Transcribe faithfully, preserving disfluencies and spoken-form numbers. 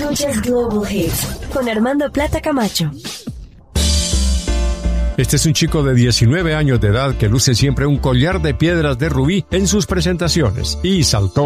Escuchas Global Hits con Armando Plata Camacho. Este es un chico de diecinueve años de edad que luce siempre un collar de piedras de rubí en sus presentaciones y saltó